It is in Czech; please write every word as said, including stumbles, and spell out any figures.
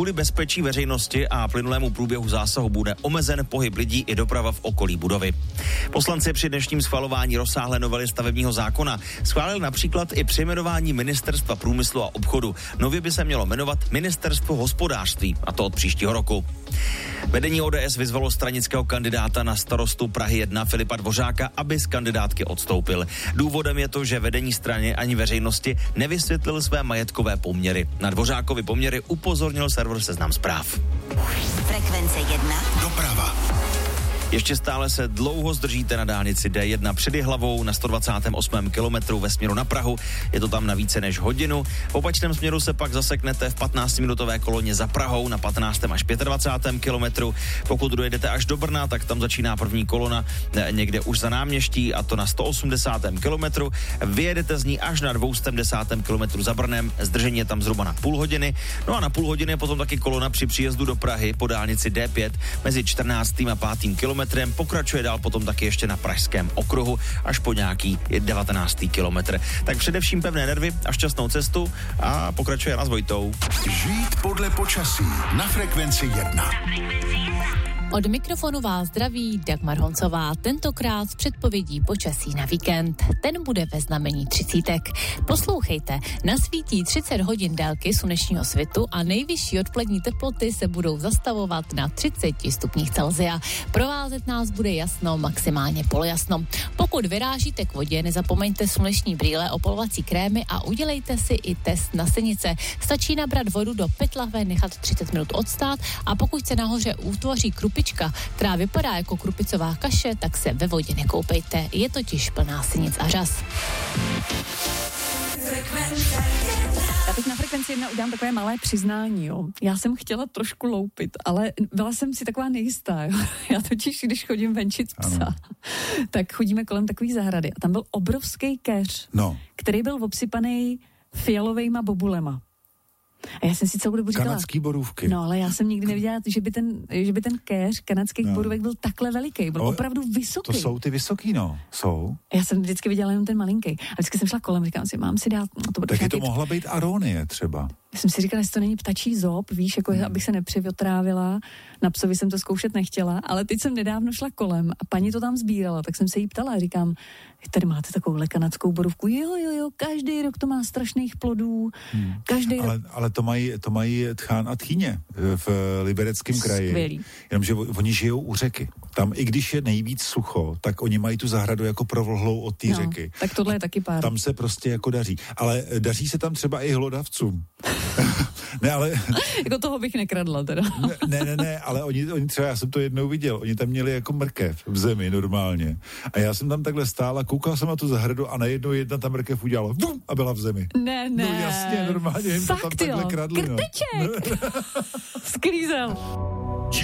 Kvůli bezpečí veřejnosti a plynulému průběhu zásahu bude omezen pohyb lidí i doprava v okolí budovy. Poslanci při dnešním schvalování rozsáhlé novely stavebního zákona schválil například i přejmenování Ministerstva průmyslu a obchodu. Nově by se mělo jmenovat Ministerstvo hospodářství, a to od příštího roku. Vedení O D S vyzvalo stranického kandidáta na starostu Prahy jedna Filipa Dvořáka, aby z kandidátky odstoupil. Důvodem je to, že vedení strany ani veřejnosti nevysvětlil své majetkové poměry. Na Dvořákovi poměry upozornil server Seznam Zpráv. Frekvence jedna. Doprava. Ještě stále se dlouho zdržíte na dálnici D jedna před Jihlavou na sto dvacátém osmém kilometru ve směru na Prahu. Je to tam na více než hodinu. V opačném směru se pak zaseknete v patnáctiminutové koloně za Prahou na patnáctém až dvacátém pátém kilometru. Pokud dojedete až do Brna, tak tam začíná první kolona někde už za náměští, a to na sto osmdesátém kilometru. Vyjedete z ní až na dvě stě desátém kilometru za Brnem. Zdržení je tam zhruba na půl hodiny. No a na půl hodiny je potom taky kolona při příjezdu do Prahy po dálnici D pět mezi čtrnáctým a pátým kilometrem. Pokračuje dál potom taky ještě na Pražském okruhu až po nějaký devatenáctý kilometr. Tak především pevné nervy a šťastnou cestu a pokračuje Jana s Vojtou. Žít podle počasí na Frekvenci jedna. Od mikrofonu vás zdraví Dagmar Honcová, tentokrát s předpovědí počasí na víkend. Ten bude ve znamení třicítek. Poslouchejte, nasvítí třicet hodin délky slunečního svitu a nejvyšší odpolední teploty se budou zastavovat na třicet stupních Celsia. Provázet nás bude jasno, maximálně polojasno. Pokud vyrážíte k vodě, nezapomeňte sluneční brýle, opalovací krémy a udělejte si i test na sinice. Stačí nabrat vodu do pytle lahve, nechat třicet minut odstát a pokud se nahoře utvoří krupička, která vypadá jako krupicová kaše, tak se ve vodě nekoupejte. Je totiž plná sinic a řas. Já teď na Frekvenci jedna udělám takové malé přiznání, jo. Já jsem chtěla trošku loupit, ale byla jsem si taková nejistá, jo. Já totiž, když chodím venčit psa, ano. tak chodíme kolem takové zahrady a tam byl obrovský keř, no. který byl obsypaný fialovejma bobulema. A já jsem si celou dobu říkala... Kanadský borůvky. No, ale já jsem nikdy neviděla, že by ten, že by ten kéř kanadských no. borůvek byl takhle veliký. Byl no, opravdu vysoký. To jsou ty vysoký, no. Jsou. Já jsem vždycky viděla jenom ten malinký. A vždycky jsem šla kolem, říkám si, mám si dát... No, to Taky to mohla být aronie třeba. Já jsem si říkala, jestli to není ptačí zob, víš, jako hmm. abych se nepřivotrávila. Na psovi jsem to zkoušet nechtěla, ale teď jsem nedávno šla kolem a paní to tam sbírala, tak jsem se jí ptala a říkám, tady máte takovou kanadskou borůvku. Jo, jo, jo, každý rok to má strašných plodů. Hmm. Každý ale, rok... ale to mají, to mají tchán a tchýně v Libereckém kraji. Skvělý. Jenomže oni žijou u řeky. Tam, i když je nejvíc sucho, tak oni mají tu zahradu jako provlhlou od té no, řeky. Tak tohle je taky pár. Tam se prostě jako daří. Ale daří se tam třeba i hlodavcům. Ne, ale... jako toho bych nekradla teda. ne, ne, ne, ale oni, oni třeba, já jsem to jednou viděl, oni tam měli jako mrkev v zemi normálně. A já jsem tam takhle stál a koukal jsem na tu zahradu a najednou jedna ta mrkev udělala bum, a byla v zemi. Ne, ne. No jasně, normálně jim to tam takhle kradli. Krteček! No. Sklízel.